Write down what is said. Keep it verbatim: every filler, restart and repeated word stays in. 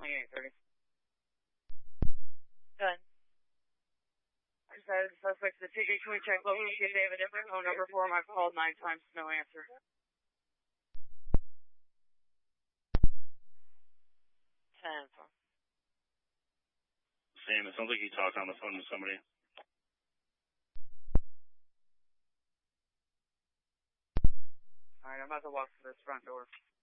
twenty-eight thirty. Done. Decided the suspect to the T J twenty check local, see if they have a different phone number for him. I've called nine times, no answer. ten four. Sam, it sounds like you talked on the phone with somebody. Alright, I'm about to walk to this front door.